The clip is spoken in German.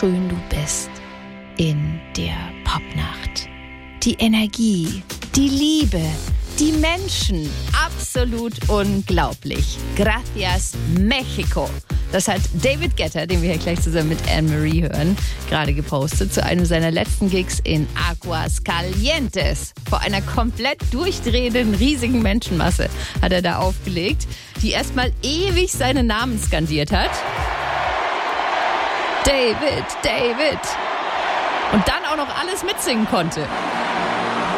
schön du bist in der Popnacht. Die Energie, die Liebe, die Menschen, absolut unglaublich. Gracias, Mexico. Das hat David Guetta, den wir hier gleich zusammen mit Anne-Marie hören, gerade gepostet zu einem seiner letzten Gigs in Aguas Calientes. Vor einer komplett durchdrehenden, riesigen Menschenmasse hat er da aufgelegt, die erstmal ewig seinen Namen skandiert hat. David, David. Und dann auch noch alles mitsingen konnte.